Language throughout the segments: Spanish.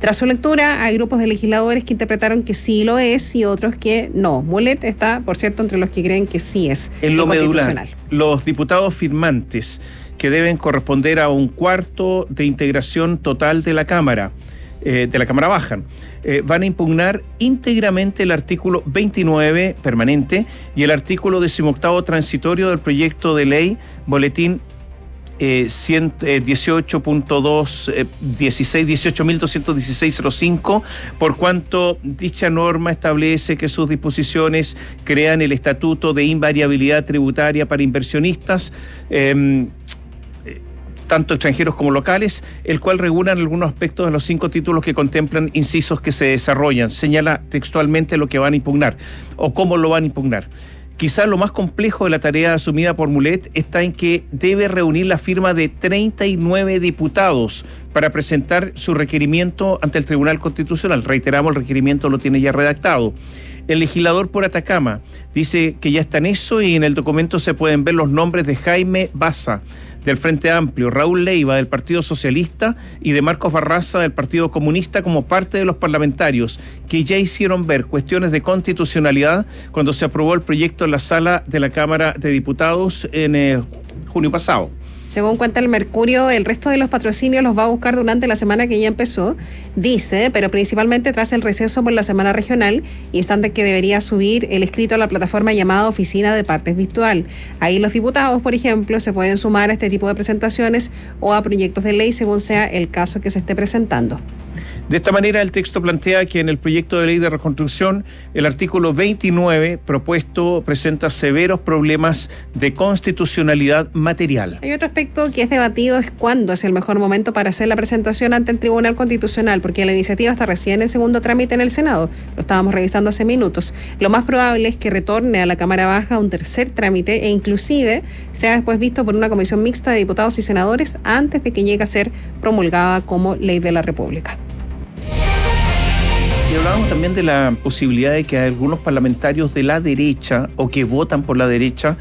Tras su lectura, hay grupos de legisladores que interpretaron que sí lo es y otros que no. Mulet está, por cierto, entre los que creen que sí es en lo medular. Los diputados firmantes, que deben corresponder a un cuarto de integración total de la Cámara Baja, van a impugnar íntegramente el artículo 29 permanente y el artículo 18º transitorio del proyecto de ley boletín 18.216.05, por cuanto dicha norma establece que sus disposiciones crean el estatuto de invariabilidad tributaria para inversionistas, tanto extranjeros como locales, el cual regula algunos aspectos de los 5 títulos que contemplan incisos que se desarrollan. Señala textualmente lo que van a impugnar o cómo lo van a impugnar. Quizás lo más complejo de la tarea asumida por Mulet está en que debe reunir la firma de 39 diputados para presentar su requerimiento ante el Tribunal Constitucional. Reiteramos, el requerimiento lo tiene ya redactado. El legislador por Atacama dice que ya está en eso y en el documento se pueden ver los nombres de Jaime Baza, del Frente Amplio, Raúl Leiva, del Partido Socialista, y de Marcos Barraza, del Partido Comunista, como parte de los parlamentarios que ya hicieron ver cuestiones de constitucionalidad cuando se aprobó el proyecto en la sala de la Cámara de Diputados en junio pasado. Según cuenta el Mercurio, el resto de los patrocinios los va a buscar durante la semana que ya empezó, dice, pero principalmente tras el receso por la semana regional, instante que debería subir el escrito a la plataforma llamada Oficina de Partes Virtual. Ahí los diputados, por ejemplo, se pueden sumar a este tipo de presentaciones o a proyectos de ley según sea el caso que se esté presentando. De esta manera, el texto plantea que en el proyecto de ley de reconstrucción, el artículo 29 propuesto presenta severos problemas de constitucionalidad material. Hay otro aspecto que es debatido, es cuándo es el mejor momento para hacer la presentación ante el Tribunal Constitucional, porque la iniciativa está recién en segundo trámite en el Senado, lo estábamos revisando hace minutos. Lo más probable es que retorne a la Cámara Baja un tercer trámite e inclusive sea después visto por una comisión mixta de diputados y senadores antes de que llegue a ser promulgada como ley de la República. Y hablábamos también de la posibilidad de que algunos parlamentarios de la derecha o que votan por la derecha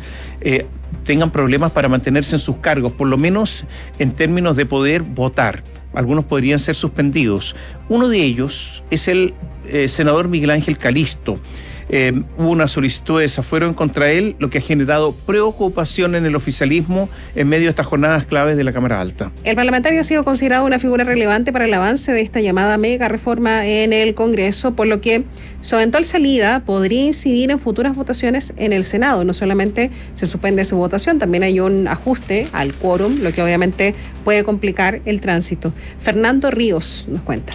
tengan problemas para mantenerse en sus cargos, por lo menos en términos de poder votar. Algunos podrían ser suspendidos. Uno de ellos es el senador Miguel Ángel Calisto. Hubo una solicitud de desafuero contra él, lo que ha generado preocupación en el oficialismo en medio de estas jornadas claves de la Cámara Alta. El parlamentario ha sido considerado una figura relevante para el avance de esta llamada mega reforma en el Congreso, por lo que su eventual salida podría incidir en futuras votaciones en el Senado. No solamente se suspende su votación, también hay un ajuste al quórum, lo que obviamente puede complicar el tránsito. Fernando Ríos nos cuenta.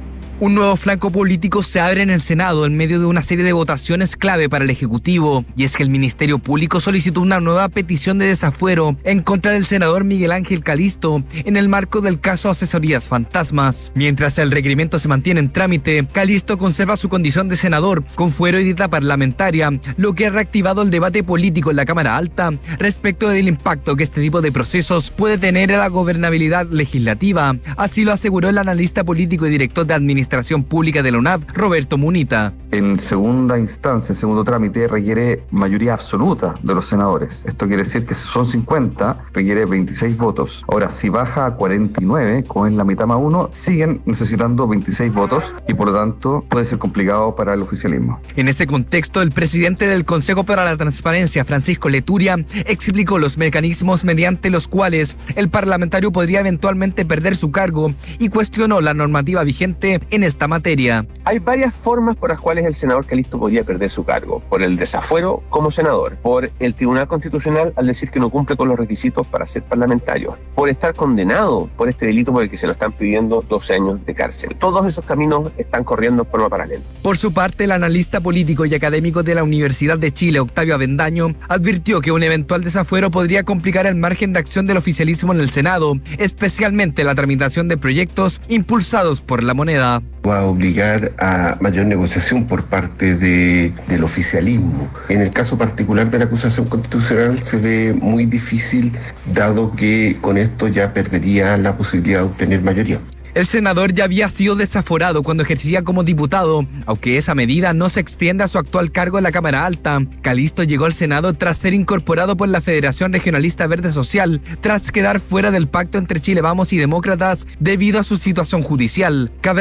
Un nuevo flanco político se abre en el Senado en medio de una serie de votaciones clave para el Ejecutivo, y es que el Ministerio Público solicitó una nueva petición de desafuero en contra del senador Miguel Ángel Calisto en el marco del caso Asesorías Fantasmas. Mientras el requerimiento se mantiene en trámite, Calisto conserva su condición de senador con fuero y dieta parlamentaria, lo que ha reactivado el debate político en la Cámara Alta respecto del impacto que este tipo de procesos puede tener en la gobernabilidad legislativa. Así lo aseguró el analista político y director de Administración Pública de la UNAP, Roberto Munita. En segunda instancia, en segundo trámite, requiere mayoría absoluta de los senadores. Esto quiere decir que si son 50, requiere 26 votos. Ahora, si baja a 49, como es la mitad más uno, siguen necesitando 26 votos y por lo tanto puede ser complicado para el oficialismo. En este contexto, el presidente del Consejo para la Transparencia, Francisco Leturia, explicó los mecanismos mediante los cuales el parlamentario podría eventualmente perder su cargo y cuestionó la normativa vigente en esta materia. Hay varias formas por las cuales el senador Calisto podría perder su cargo: por el desafuero como senador, por el Tribunal Constitucional al decir que no cumple con los requisitos para ser parlamentario, por estar condenado por este delito por el que se lo están pidiendo 12 años de cárcel. Todos esos caminos están corriendo en forma paralela. Por su parte, el analista político y académico de la Universidad de Chile, Octavio Avendaño, advirtió que un eventual desafuero podría complicar el margen de acción del oficialismo en el Senado, especialmente la tramitación de proyectos impulsados por la moneda. Va a obligar a mayor negociación por parte del oficialismo. En el caso particular de la acusación constitucional se ve muy difícil, dado que con esto ya perdería la posibilidad de obtener mayoría. El senador ya había sido desaforado cuando ejercía como diputado, aunque esa medida no se extiende a su actual cargo en la Cámara Alta. Calisto llegó al Senado tras ser incorporado por la Federación Regionalista Verde Social, tras quedar fuera del pacto entre Chile Vamos y Demócratas debido a su situación judicial. Cabe